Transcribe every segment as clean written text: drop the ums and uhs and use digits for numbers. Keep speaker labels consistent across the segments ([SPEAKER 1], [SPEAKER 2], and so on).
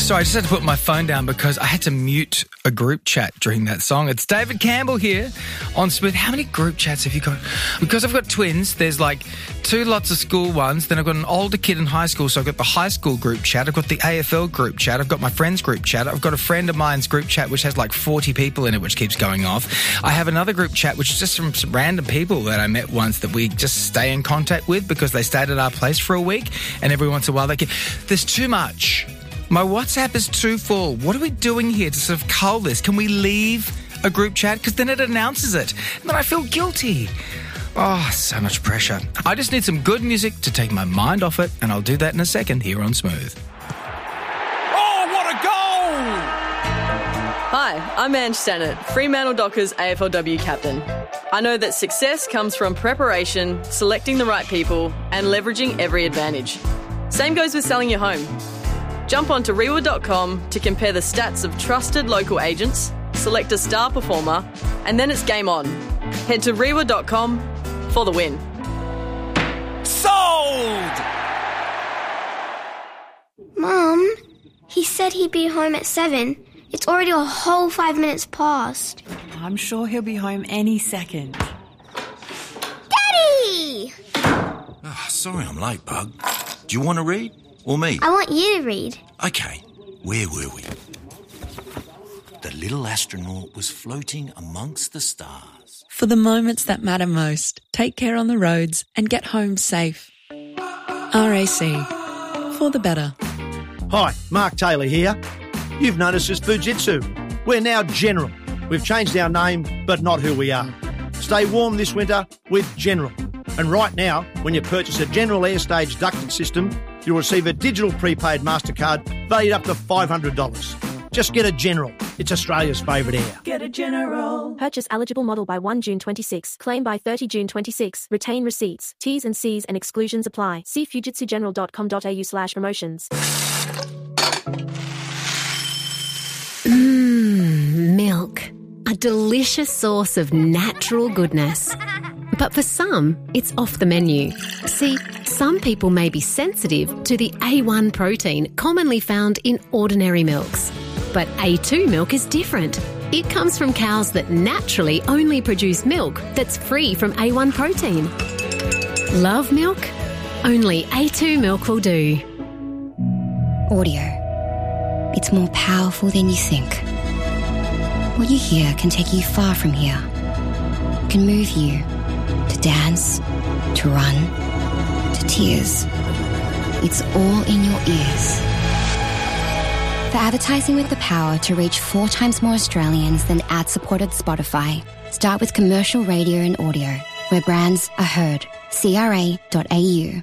[SPEAKER 1] Sorry, I just had to put my phone down because I had to mute a group chat during that song. It's David Campbell here on Smooth. How many group chats have you got? Because I've got twins, there's like 2 lots of school ones. Then I've got an older kid in high school, so I've got the high school group chat. I've got the AFL group chat. I've got my friend's group chat. I've got a friend of mine's group chat which has like 40 people in it, which keeps going off. I have another group chat which is just from some random people that I met once that we just stay in contact with because they stayed at our place for a week, and every once in a while there's too much. My WhatsApp is too full. What are we doing here to sort of cull this? Can we leave a group chat? Because then it announces it. And then I feel guilty. Oh, so much pressure. I just need some good music to take my mind off it, and I'll do that in a second here on Smooth.
[SPEAKER 2] Oh, what a goal!
[SPEAKER 3] Hi, I'm Ange Stannard, Fremantle Dockers AFLW captain. I know that success comes from preparation, selecting the right people, and leveraging every advantage. Same goes with selling your home. Jump onto Reiwa.com to compare the stats of trusted local agents, select a star performer, and then it's game on. Head to Reiwa.com for the win.
[SPEAKER 2] Sold!
[SPEAKER 4] Mum, he said he'd be home at 7. It's already a whole 5 minutes past.
[SPEAKER 5] I'm sure he'll be home any second.
[SPEAKER 4] Daddy!
[SPEAKER 6] Oh, sorry I'm late, Bug. Do you want to read? Or me?
[SPEAKER 4] I want you to read.
[SPEAKER 6] Okay, where were we? The little astronaut was floating amongst the stars.
[SPEAKER 5] For the moments that matter most, take care on the roads and get home safe. RAC. For the better.
[SPEAKER 7] Hi, Mark Taylor here. You've noticed us Fujitsu. We're now General. We've changed our name, but not who we are. Stay warm this winter with General. And right now, when you purchase a General Airstage ducted system, you'll receive a digital prepaid MasterCard valued up to $500. Just get a General. It's Australia's favourite air.
[SPEAKER 5] Get a General.
[SPEAKER 8] Purchase eligible model by 1 June 26. Claim by 30 June 26. Retain receipts. T's and C's and exclusions apply. See fujitsugeneral.com.au/promotions.
[SPEAKER 9] Milk. A delicious source of natural goodness. But for some, it's off the menu. See, some people may be sensitive to the A1 protein commonly found in ordinary milks. But A2 milk is different. It comes from cows that naturally only produce milk that's free from A1 protein. Love milk? Only A2 milk will do.
[SPEAKER 10] Audio. It's more powerful than you think. What you hear can take you far from here. It can move you to dance, to run, to tears. It's all in your ears. For advertising with the power to reach 4 times more Australians than ad-supported Spotify, start with commercial radio and audio, where brands are heard. CRA.au.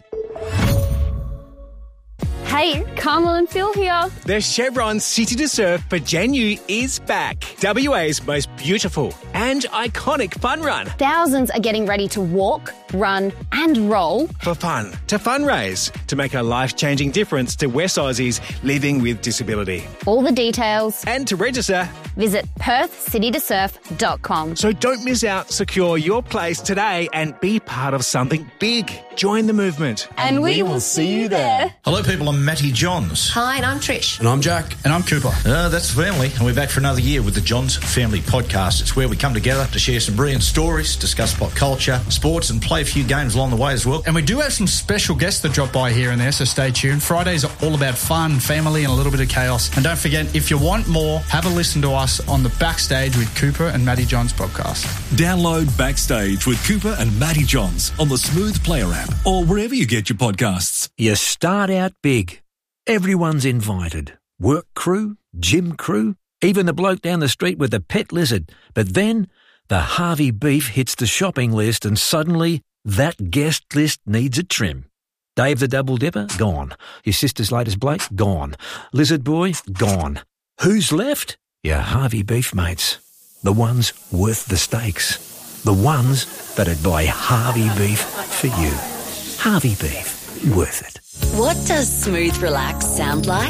[SPEAKER 11] Hey, Carmel and Phil here.
[SPEAKER 12] The Chevron City to Surf for Janu is back. WA's most beautiful and iconic fun run.
[SPEAKER 11] Thousands are getting ready to walk, run and roll.
[SPEAKER 12] For fun, to fundraise, to make a life-changing difference to West Aussies living with disability.
[SPEAKER 11] All the details.
[SPEAKER 12] And to register,
[SPEAKER 11] visit perthcitytosurf.com.
[SPEAKER 12] So don't miss out. Secure your place today and be part of something big. Join the movement.
[SPEAKER 11] And we will see you there.
[SPEAKER 13] Hello, people. I'm Matty Johns.
[SPEAKER 9] Hi, and I'm Trish.
[SPEAKER 13] And I'm Jack. And I'm Cooper. That's the family. And we're back for another year with the Johns Family Podcast. It's where we come together to share some brilliant stories, discuss pop culture, sports, and play a few games along the way as well.
[SPEAKER 14] And we do have some special guests that drop by here and there, so stay tuned. Fridays are all about fun, family, and a little bit of chaos. And don't forget, if you want more, have a listen to us on the Backstage with Cooper and Matty Johns podcast.
[SPEAKER 15] Download Backstage with Cooper and Matty Johns on the Smooth Player app or wherever you get your podcasts.
[SPEAKER 16] You start out big. Everyone's invited. Work crew, gym crew, even the bloke down the street with the pet lizard. But then the Harvey beef hits the shopping list and suddenly that guest list needs a trim. Dave the Double Dipper? Gone. Your sister's latest Blake? Gone. Lizard Boy? Gone. Who's left? Your Harvey beef mates. The ones worth the stakes. The ones that'd buy Harvey beef for you. Harvey beef. Worth it.
[SPEAKER 17] What does Smooth Relax sound like?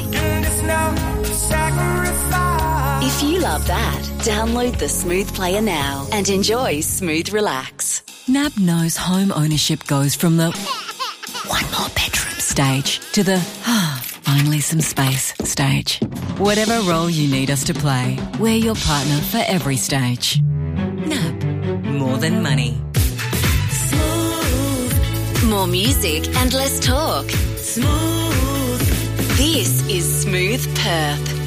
[SPEAKER 17] If you love that, download the Smooth Player now and enjoy Smooth Relax.
[SPEAKER 18] NAB knows home ownership goes from the one more bedroom stage to the only finally some space, Stage. Whatever role you need us to play, we're your partner for every stage. NAB, more than money.
[SPEAKER 17] More music and less talk. Smooth. This is Smooth Perth.